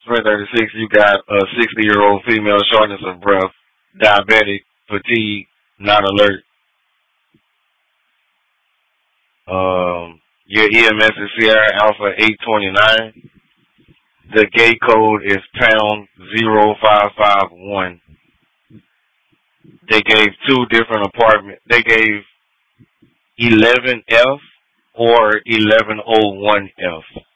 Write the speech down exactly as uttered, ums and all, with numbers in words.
three thirty-six, you got a sixty-year-old female, shortness of breath, diabetic, fatigue, not alert. Um, your E M S is Sierra Alpha eight twenty-nine. The gate code is pound zero five five one. They gave two different apartment. They gave eleven F or eleven oh one F.